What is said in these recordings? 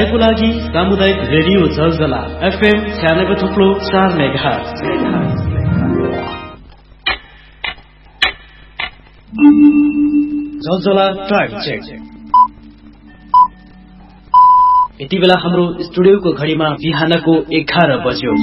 तपाईको लागि सामुदायिक radio Zalzala FM 96.4 megahertz. Zalzala time check. यति बेला हाम्रो स्टुडियोको घडीमा बिहानको 11 बज्यो।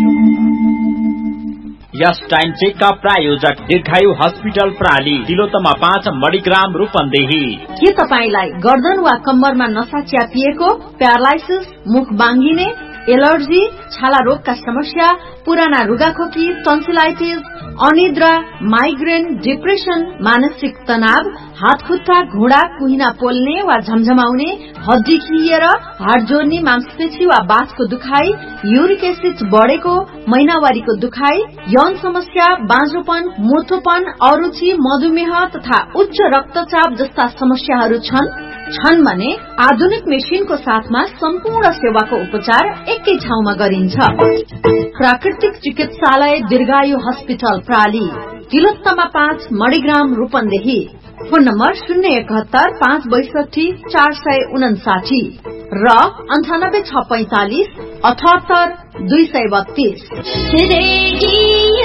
यस टाइम चेक का प्रायोजक दीर्घायु हस्पिटल प्राली, तिलोत्तमा 5 मणिग्राम रूपन्देही। के तपाईलाई गर्दन वा कम्मरमा नसा च्यापिएको, प्यारालाइसिस, मुख बाङ्गिने, एलर्जी, छाला रोगका समस्या, पुराना रुगाखोकी, टन्सिलाइटिस, अनिद्रा, माइग्रेन, डिप्रेसन, मानसिक तनाव, हात खुट्टा, घुँडा, कुहिना पोल्ने वा झमझमाउने, हड्डी खिएर, हाड जोड्ने, मांसपेशी वा बाछको दुखाइ, युरिक एसिड बढेको, महिनावारीको दुखाइ, यौन समस्या, बाँझोपन, मोटोपन, अरुचि, मधुमेह तथा उच्च रक्तचाप जस्ता समस्याहरू छन् भने आधुनिक मेसिनको साथमा सम्पूर्ण सेवाको उपचार एकै ठाउँमा गरिन्छ। प्राकृतिक चिकित्सालय दीर्घायु hospital प्राली, Tilottama 5 Manigram Rupandehi. Phone number 071 562 459 र 98 645 78 232।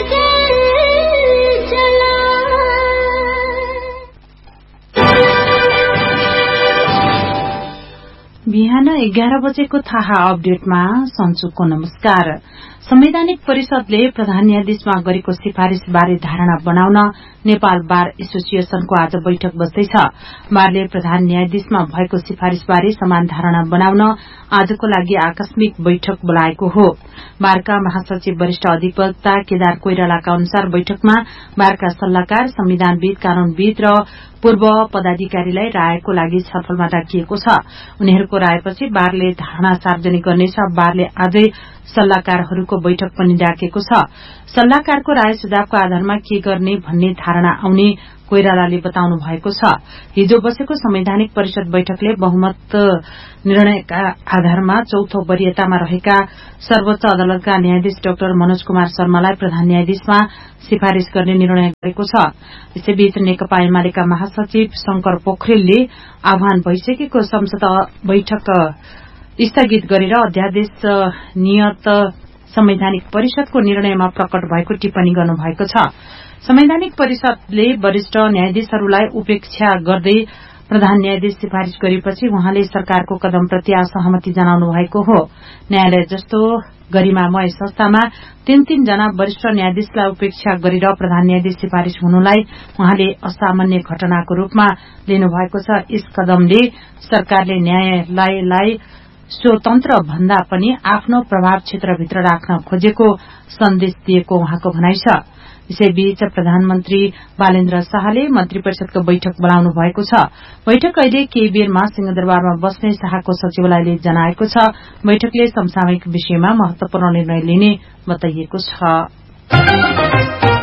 बिहान 11 बजेको थाहा अपडेटमा सन्चुको नमस्कार। संवैधानिक परिषदले प्रधान न्यायाधीशमा गरेको सिफारिश बारे धारणा बनाउन नेपाल बार एसोसिएशनको आज बैठक बस्दैछ। बारले प्रधान न्यायाधीशमा भएको सिफारिश बारे समान धारणा बनाउन आजको लागि आकस्मिक बैठक बोलाएको हो। बारका महासचिव वरिष्ठ अधिवक्ता केदार कोइरालाका अनुसार बैठकमा बारका सल्लाहकार, संविधानविद, कानूनविद र पूर्व पदाधिकारीलाई रायको लागि छलफलमा डाकिएको छ। उनीहरूको रायपछि बारले धारणा सार्वजनिक गर्नेछ। बारले आजै सल्लाहकारहरूको बैठक पनि डाकेको छ। सल्लाहकारको राय सुझावको आधारमा के गर्ने भन्ने धारणा आउने कोइरालाले बताउनु भएको छ। हिजो बसेको संवैधानिक परिषद बैठकले बहुमत निर्णयका आधारमा चौथो वरियतामा रहेका सर्वोच्च अदालतका न्यायाधीश डाक्टर मनोज कुमार शर्मालाई प्रधान न्यायाधीशमा सिफारिश गर्ने निर्णय गरेको छ। यसैबीच नेकपा एमालेका महासचिव शंकर पोखरेलले आह्वान भइसकेको संसद बैठक स्थगित गरेर अध्यादेश नियत संवैधानिक परिषदको निर्णयमा प्रकट भएको टिप्पणी गर्नुभएको छ। संवैधानिक परिषदले वरिष्ठ न्यायाधीशहरूलाई उपेक्षा गर्दै प्रधान न्यायाधीश सिफारिश गरेपछि उहाँले सरकारको कदमप्रति असहमति जनाउनु भएको हो। न्यायालय जस्तो गरिमामय संस्थामा 3 जना वरिष्ठ न्यायाधीशलाई उपेक्षा गरेर प्रधान न्यायाधीश सिफारिश हुनुलाई उहाँले असामान्य घटनाको रूपमा लिनुभएको छ। यस कदमले सरकारले न्यायालयलाई स्वतन्त्र भन्दा पनि आफ्नो प्रभाव क्षेत्रभित्र राख्न खोजेको सन्देश दिएको उहाँको भनाइ छ। यसैबीच प्रधानमन्त्री बालेन्द्र शाहले मन्त्री परिषदको बैठक बोलाउनु भएको छ। बैठक अहिले केही बेरमा सिंहदरबारमा बस्ने शाहको सचिवालयले जनाएको छ। बैठकले समसामयिक विषयमा महत्वपूर्ण निर्णय लिने बताइएको छ।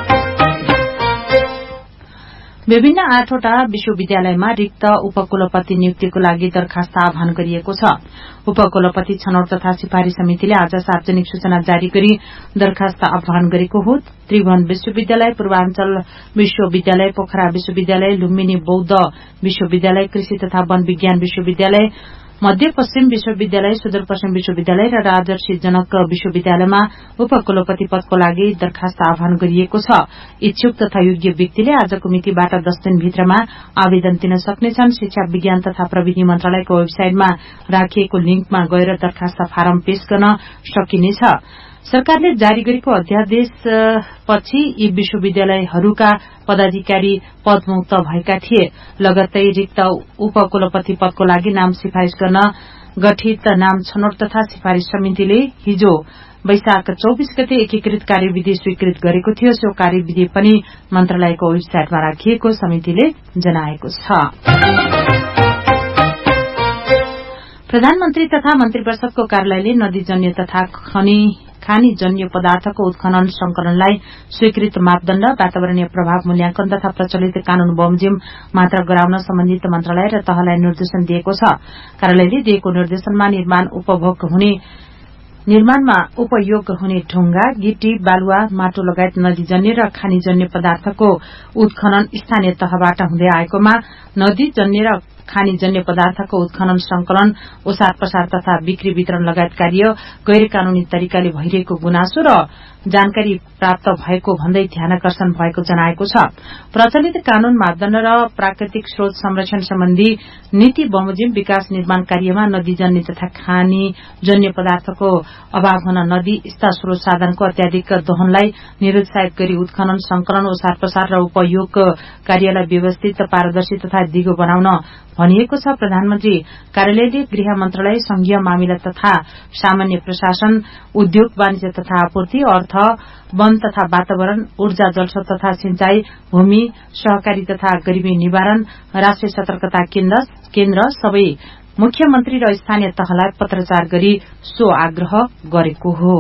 विभिन्न 8वटा विश्वविद्यालयमा रिक्त उपकुलपति नियुक्तिको लागि दरखास्त आह्वान गरिएको छ। उपकुलपति छनौट तथा सिफारिश समितिले आज सार्वजनिक सूचना जारी गरी दरखास्त आह्वान गरेको हो। त्रिभुवन विश्वविद्यालय, पूर्वाञ्चल विश्वविद्यालय, पोखरा विश्वविद्यालय, लुम्बिनी बौद्ध विश्वविद्यालय, कृषि तथा वन विज्ञान विश्वविद्यालय, मध्यपश्चिम विश्वविद्यालय, सुदूरपश्चिम विश्वविद्यालय र राजर्षि जनक विश्वविद्यालयमा उपकुलपति पदको लागि दरखास्त आह्वान गरिएको छ। इच्छुक तथा योग्य व्यक्तिले आजको मितिबाट 10 दिनभित्रमा आवेदन दिन सक्नेछन्। शिक्षा विज्ञान तथा प्रविधि मन्त्रालयको वेबसाइटमा राखिएको लिंकमा गएर दरखास्त फारम पेश गर्न सकिनेछ। सरकारले जारी गरेको अध्यादेश पछि यी विश्वविद्यालयहरूका पदाधिकारी पदमुक्त भएका थिए। लगत्तै रिक्त उपकुलपति पदको लागि नाम सिफारिश गर्न गठित नाम छनौट तथा सिफारिश समितिले हिजो वैशाख 24 गते एकीकृत कार्यविधि स्वीकृत गरेको थियो। सो कार्यविधि पनि मन्त्रालयको वेबसाइटमा राखिएको समितिले जनाएको छ। प्रधानमन्त्री तथा मन्त्री परिषदको कार्यालयले नदीजन्य तथा खानीजन्य पदार्थको उत्खनन संकलनलाई स्वीकृत मापदण्ड, वातावरणीय प्रभाव मूल्याङ्कन तथा प्रचलित कानून बमोजिम मात्र गराउन सम्बन्धित मन्त्रालय र तहलाई निर्देशन दिएको छ। कार्यालयले दिएको निर्देशनमा निर्माणमा उपयोग हुने ढुङ्गा, गिटी, बालुवा, माटो लगायत नदीजन्य र खानीजन्य पदार्थको उत्खनन स्थानीय तहबाट हुँदै आएकोमा नदीजन्य र खानीजन्य पदार्थको उत्खनन संकलन ओसार पसार तथा बिक्री वितरण लगायत कार्य गैर कानूनी तरिकाले भइरहेको गुनासो र जानकारी प्राप्त भएको भन्दै ध्यानाकर्षण भएको जनाएको छ। प्रचलित कानून मापदण्ड र प्राकृतिक स्रोत संरक्षण सम्बन्धी नीति बमोजिम विकास निर्माण कार्यमा नदीजन्य तथा खानीजन्य पदार्थको अभाव हुन नदी यस्ता स्रोत साधनको अत्याधिक दोहनलाई निरुत्साहित गरी उत्खनन संकलन ओसार पसार र उपयोग कार्यलाई व्यवस्थित पारदर्शी तथा दिगो बनाउन भनिएको छ। प्रधानमन्त्री कार्यालयले गृह मन्त्रालय, संघीय मामिला तथा सामान्य प्रशासन, उद्योग वाणिज्य तथा आपूर्ति, अर्थ, वन तथा वातावरण, ऊर्जा, जलस्रोत तथा सिंचाई, भूमि, सहकारी तथा गरीबी निवारण, राष्ट्रिय सतर्कता केन्द्र सबै मुख्यमन्त्री र स्थानीय तहलाई पत्राचार गरी सो आग्रह गरेको हो।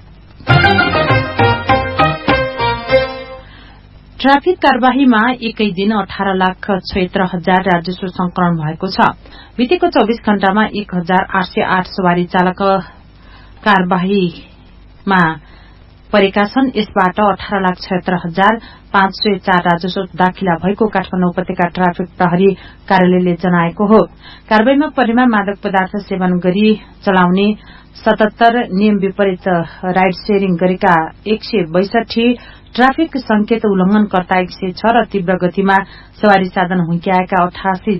ट्राफिक कार्यवाहीमा एकै दिन 18,76,000 राजस्व संकलन भएको छ। बितेको 24 घण्टामा 1,808 सवारी चालक कार्यवाहीमा परेका छन्। यसबाट 18,76,504 राजस्व दाखिला भएको काठमाडौँ उपत्यका ट्राफिक प्रहरी कार्यालयले जनाएको हो। कार्यवाहीमा परेमा मादक पदार्थ सेवन गरी चलाउने 77, नियम विपरीत राइड शेयरिङ गरेका 162, ट्राफिक संकेत उल्लंघनकर्ता 106 र तीव्र गतिमा सवारी साधन हुँक्याएका 88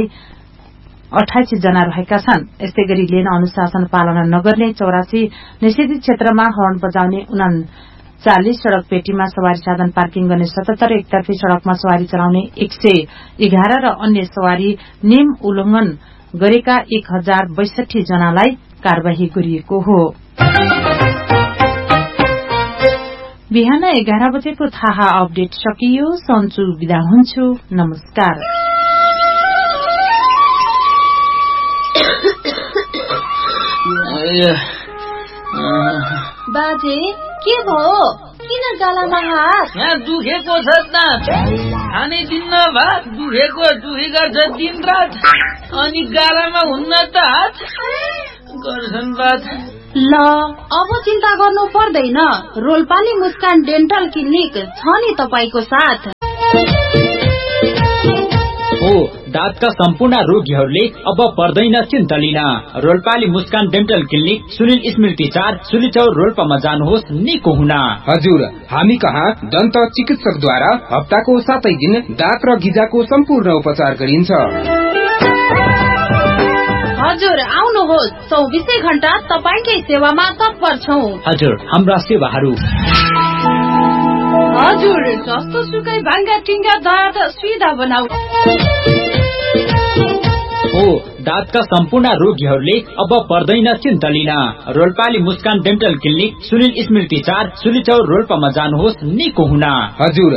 जना रहेका छन्। यस्तै गरी लेन अनुशासन पालना नगर्ने 84, निषेधित क्षेत्रमा हर्न बजाउने 39, सड़क पेटीमा सवारी साधन पार्किङ गर्ने 77, एकतर्फी सड़कमा सवारी चलाउने 111 र अन्य सवारी नियम उल्लंघन गरेका 1062 जनालाई कार्यवाही गरिएको हो। बिहान 11 बजेको थाहा अपडेट सकियो। सन्चु बिदा हुन्छु। नमस्कार। बाजे के भयो? किन गालामा हात? यहाँ दुखेको छ त, खाने दिन्न भात दुखी गर्छ दिन रात, अनि गालामा हुन्न त हात गर्छन् बात। ल अब चिन्ता गर्नु पर्दैन, रोल्पाली मुस्कान डेन्टल क्लिनिक छ नि तपाईको साथ। हो दाँतका सम्पूर्ण रोगीहरूले अब पर्दैन चिन्ता लिन। रोल्पाली मुस्कान डेन्टल क्लिनिक, सुनिल स्मृति 4, सुलिचौर, रोल्पामा जानुहोस् निको हुन। हजुर, हामी कहाँ दन्त चिकित्सकद्वारा हप्ताको 7 दिन दाँत र गिजाको सम्पूर्ण उपचार गरिन्छ। हजुर आउनुहोस्, 24 घण्टा तपाईकै सेवामा तत्पर छौं। हजुर, हाम्रा सेवाहरू हजुर जस्तो सुकै भाङ्गा टिङ्गा दाँत सिधा बनाउ। हो दाँतका सम्पूर्ण रोगीहरूले अब पर्दैन चिन्ता लिन। रोल्पाली मुस्कान डेन्टल क्लिनिक, सुनिल स्मृति 4, सुलिचौर, रोल्पामा जानुहोस् निको हुन। हजुर,